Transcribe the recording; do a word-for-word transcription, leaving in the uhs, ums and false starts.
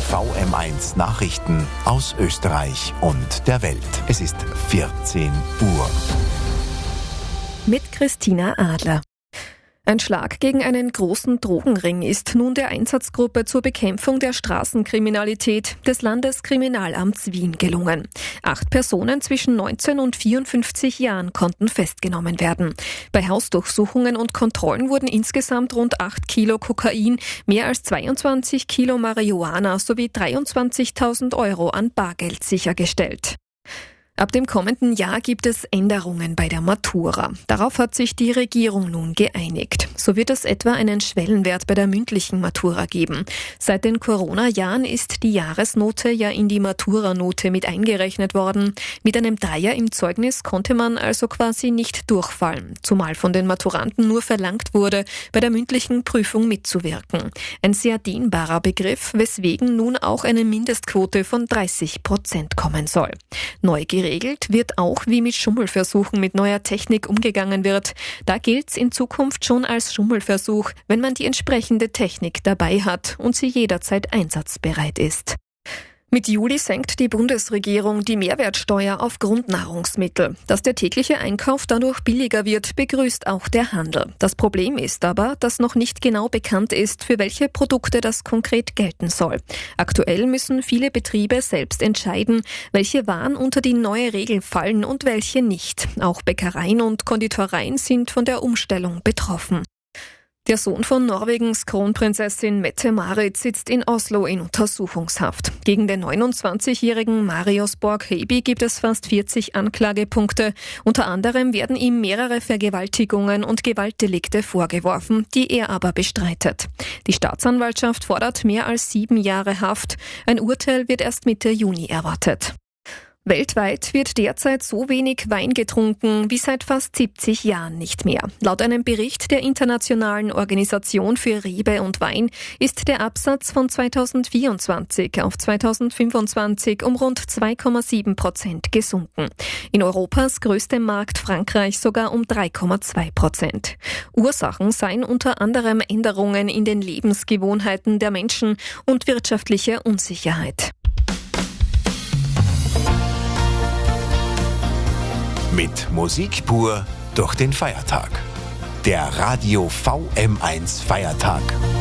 V M eins Nachrichten aus Österreich und der Welt. Es ist vierzehn Uhr. Mit Christina Adler. Ein Schlag gegen einen großen Drogenring ist nun der Einsatzgruppe zur Bekämpfung der Straßenkriminalität des Landeskriminalamts Wien gelungen. Acht Personen zwischen neunzehn und vierundfünfzig Jahren konnten festgenommen werden. Bei Hausdurchsuchungen und Kontrollen wurden insgesamt rund acht Kilo Kokain, mehr als zweiundzwanzig Kilo Marihuana sowie dreiundzwanzigtausend Euro an Bargeld sichergestellt. Ab dem kommenden Jahr gibt es Änderungen bei der Matura. Darauf hat sich die Regierung nun geeinigt. So wird es etwa einen Schwellenwert bei der mündlichen Matura geben. Seit den Corona-Jahren ist die Jahresnote ja in die Maturanote mit eingerechnet worden. Mit einem Dreier im Zeugnis konnte man also quasi nicht durchfallen, zumal von den Maturanten nur verlangt wurde, bei der mündlichen Prüfung mitzuwirken. Ein sehr dehnbarer Begriff, weswegen nun auch eine Mindestquote von dreißig Prozent kommen soll. Neugierig Geregelt wird auch, wie mit Schummelversuchen mit neuer Technik umgegangen wird. Da gilt's in Zukunft schon als Schummelversuch, wenn man die entsprechende Technik dabei hat und sie jederzeit einsatzbereit ist. Mit Juli senkt die Bundesregierung die Mehrwertsteuer auf Grundnahrungsmittel. Dass der tägliche Einkauf dadurch billiger wird, begrüßt auch der Handel. Das Problem ist aber, dass noch nicht genau bekannt ist, für welche Produkte das konkret gelten soll. Aktuell müssen viele Betriebe selbst entscheiden, welche Waren unter die neue Regel fallen und welche nicht. Auch Bäckereien und Konditoreien sind von der Umstellung betroffen. Der Sohn von Norwegens Kronprinzessin Mette-Marit sitzt in Oslo in Untersuchungshaft. Gegen den neunundzwanzigjährigen Marius Borg-Heby gibt es fast vierzig Anklagepunkte. Unter anderem werden ihm mehrere Vergewaltigungen und Gewaltdelikte vorgeworfen, die er aber bestreitet. Die Staatsanwaltschaft fordert mehr als sieben Jahre Haft. Ein Urteil wird erst Mitte Juni erwartet. Weltweit wird derzeit so wenig Wein getrunken wie seit fast siebzig Jahren nicht mehr. Laut einem Bericht der Internationalen Organisation für Rebe und Wein ist der Absatz von zweitausendvierundzwanzig auf zweitausendfünfundzwanzig um rund zwei Komma sieben Prozent gesunken. In Europas größtem Markt Frankreich sogar um drei Komma zwei Prozent. Ursachen seien unter anderem Änderungen in den Lebensgewohnheiten der Menschen und wirtschaftliche Unsicherheit. Mit Musik pur durch den Feiertag. Der Radio V M eins Feiertag.